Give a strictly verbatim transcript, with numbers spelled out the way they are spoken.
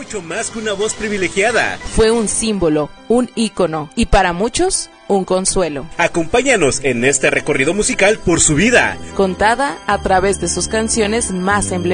mucho más que una voz privilegiada. Fue un símbolo, un ícono y para muchos, un consuelo. Acompáñanos en este recorrido musical por su vida, contada a través de sus canciones más emblemáticas.